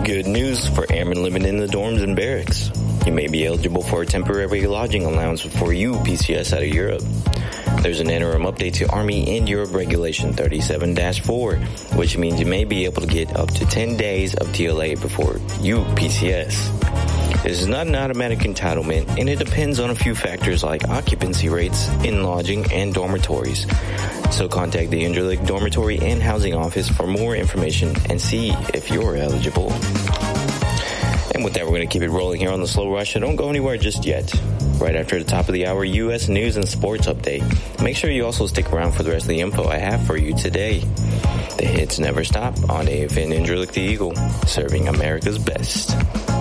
Good news for airmen living in the dorms and barracks. You may be eligible for a temporary lodging allowance for UPCS out of Europe. There's an interim update to Army and Europe Regulation 37-4, which means you may be able to get up to 10 days of TLA before UPCS. This is not an automatic entitlement, and it depends on a few factors like occupancy rates in lodging and dormitories. So contact the Incirlik Dormitory and Housing Office for more information and see if you're eligible. And with that, we're going to keep it rolling here on the Slow Rush, so don't go anywhere just yet. Right after the top of the hour, U.S. news and sports update. Make sure you also stick around for the rest of the info I have for you today. The hits never stop on AFN Incirlik the Eagle, serving America's best.